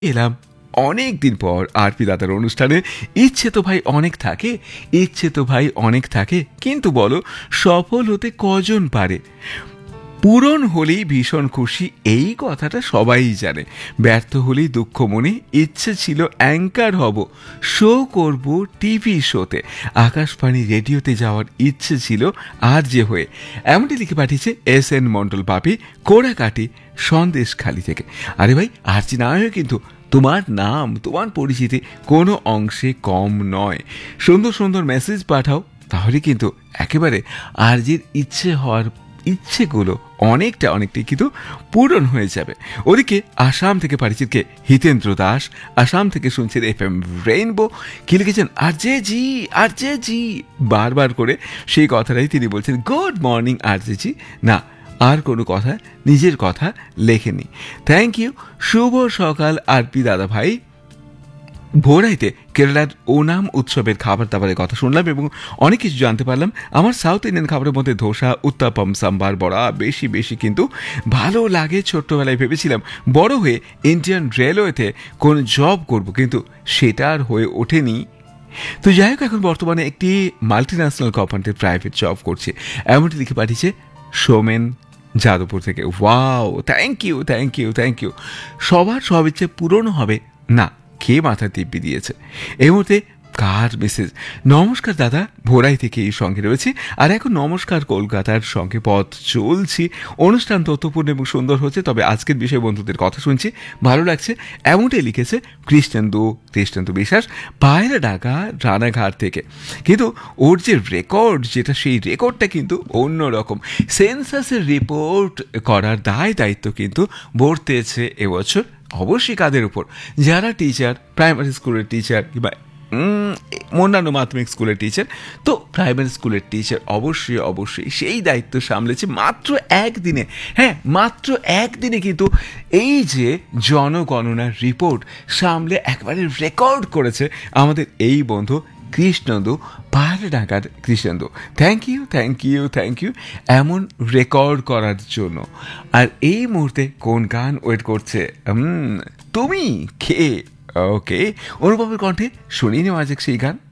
এলাম অনেক দিন পর আরপি দাদার অনুষ্ঠানে। ইচ্ছে তো ভাই অনেক থাকে, কিন্তু বলো সফল হতে কজন পারে? পূরণ হলেই ভীষণ খুশি, এই কথাটা সবাই জানে। ব্যর্থ হলেই দুঃখ মনে। ইচ্ছে ছিল অ্যাঙ্কার হব, শো করব টিভি শোতে, আকাশবাণী রেডিওতে যাওয়ার ইচ্ছে ছিল আর যে হয়ে। এমনটি লিখে পাঠিয়েছে SN মণ্ডল বাপি, কোড়াকাটি, সন্দেশখালি থেকে। আরে ভাই, আরজি না হয়ে কিন্তু তোমার নাম, তোমার পরিচিতি কোনো অংশে কম নয়। সুন্দর সুন্দর মেসেজ পাঠাও, তাহলে কিন্তু একেবারে আরজির ইচ্ছেগুলো অনেকটাই কিন্তু পূরণ হয়ে যাবে। ওদিকে আসাম থেকে পাঠিয়েছেন কে? হিতেন্দ্র দাস, আসাম থেকে শুনছেন FM রেইনবো। কি লিখেছেন? আরজে জি বারবার করে সেই কথাটাই তিনি বলছেন। গুড মর্নিং আরজে জি। না, আর কোনো কথা, নিজের কথা লেখেনি। Thank you. শুভ সকাল আরপি দাদা ভাই। ভোরাইতে কেরালার ওনাম উৎসবের খাবার দাবারের কথা শুনলাম এবং অনেক কিছু জানতে পারলাম। আমার সাউথ ইন্ডিয়ান খাবারের মধ্যে ধোসা, উত্তাপম, সাম্বার, বড়া বেশি কিন্তু ভালো লাগে। ছোট্টবেলায় ভেবেছিলাম বড় হয়ে ইন্ডিয়ান রেলওয়েতে কোন জব করব, কিন্তু সেটা আর হয়ে ওঠেনি। তো যাই হোক, এখন বর্তমানে একটি মাল্টিন্যাশনাল কোম্পানিতে প্রাইভেট জব করছে। এমনটি লিখে পাঠিয়েছে সোমেন যাদবপুর থেকে। Wow, thank you. সবার সব ইচ্ছে পূরণ হবে না, কে মাথা দিব্যি দিয়েছে। এই মুহূর্তে কার মেসেজ? নমস্কার দাদা, ভোরাই থেকে এই সঙ্গে রয়েছে। আর এখন নমস্কার কলকাতার সঙ্গে পথ চলছি। অনুষ্ঠান তথ্যপূর্ণ এবং সুন্দর হচ্ছে, তবে আজকের বিষয় বন্ধুদের কথা শুনছি, ভালো লাগছে। এমনটাই লিখেছে কৃষ্ণেন্দু বিশ্বাস, পায়রা ডাকা, রানাঘাট থেকে। কিন্তু ওর যে রেকর্ড, সেই রেকর্ডটা কিন্তু অন্যরকম। সেন্সাসের রিপোর্ট করার দায়িত্ব কিন্তু বর্তেছে এবছর অবশ্যই কাদের উপর? যারা টিচার, প্রাইমারি স্কুলের টিচার কিংবা অন্যান্য মাধ্যমিক স্কুলের টিচার। তো প্রাইমারি স্কুলের টিচার অবশ্যই সেই দায়িত্ব সামলেছে মাত্র একদিনে। হ্যাঁ, মাত্র একদিনে কিন্তু এই যে জনগণনার রিপোর্ট সামলে একবারে রেকর্ড করেছে আমাদের এই বন্ধু কৃষ্ণেন্দু, পাহাড়ে ডাকার কৃষ্ণেন্দু। থ্যাংক ইউ এমন রেকর্ড করার জন্য। আর এই মুহূর্তে কোন গান ওয়েট করছে? তুমি কে? ওকে, অনুভবের কণ্ঠে শুনিয়ে নেওয়া যাক সেই গান।